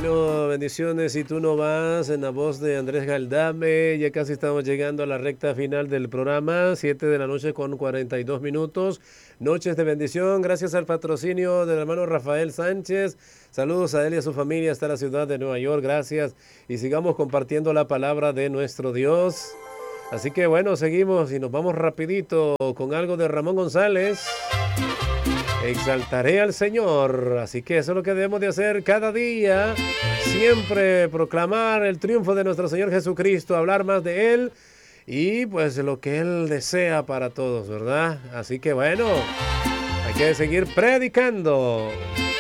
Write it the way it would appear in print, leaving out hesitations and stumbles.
Bueno, bendiciones. Si tú no vas, en la voz de Andrés Galdame, ya casi estamos llegando a la recta final del programa, 7 de la noche con 42 minutos. Noches de bendición, gracias al patrocinio del hermano Rafael Sánchez. Saludos a él y a su familia hasta la ciudad de Nueva York, gracias. Y sigamos compartiendo la palabra de nuestro Dios. Así que bueno, seguimos y nos vamos rapidito con algo de Ramón González. Exaltaré al Señor, así que eso es lo que debemos de hacer cada día, siempre proclamar el triunfo de nuestro Señor Jesucristo, hablar más de Él y pues lo que Él desea para todos, ¿verdad? Así que bueno, hay que seguir predicando.